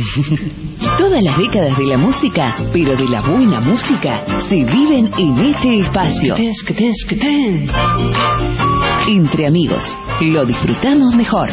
Todas las décadas de la música, pero de la buena música, se viven en este espacio. Entre amigos, lo disfrutamos mejor.